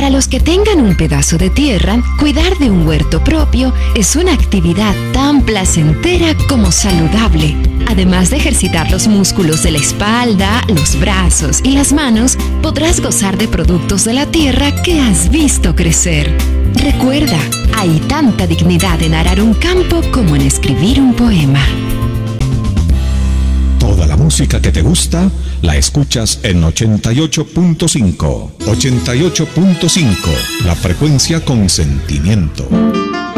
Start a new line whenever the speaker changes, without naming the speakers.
Para los que tengan un pedazo de tierra, cuidar de un huerto propio es una actividad tan placentera como saludable. Además de ejercitar los músculos de la espalda, los brazos y las manos, podrás gozar de productos de la tierra que has visto crecer. Recuerda, hay tanta dignidad en arar un campo como en escribir un poema.
Toda la música que te gusta la escuchas en 88.5. 88.5, la frecuencia con sentimiento.